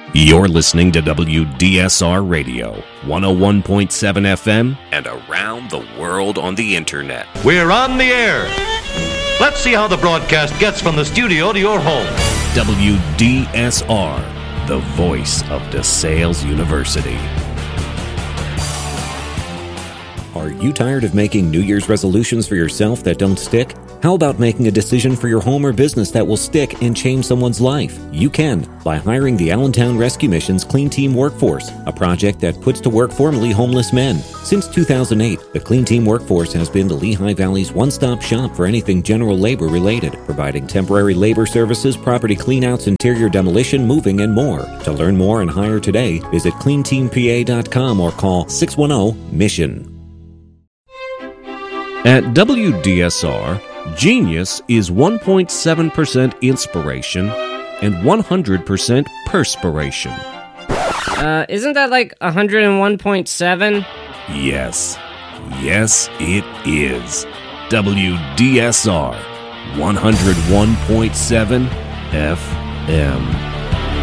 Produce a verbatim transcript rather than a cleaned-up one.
You're listening to W D S R Radio, one oh one point seven F M, and around the world on the internet. We're on the air. Let's see how the broadcast gets from the studio to your home. W D S R, the voice of DeSales University. Are you tired of making New Year's resolutions for yourself that don't stick? How about making a decision for your home or business that will stick and change someone's life? You can by hiring the Allentown Rescue Mission's Clean Team Workforce, a project that puts to work formerly homeless men. Since two thousand eight, the Clean Team Workforce has been the Lehigh Valley's one-stop shop for anything general labor related, providing temporary labor services, property cleanouts, interior demolition, moving, and more. To learn more and hire today, visit clean team p a dot com or call six one zero mission. At W D S R, genius is one point seven percent inspiration and one hundred percent perspiration. Uh, isn't that like one hundred one point seven? Yes. Yes, it is. W D S R, one oh one point seven F M.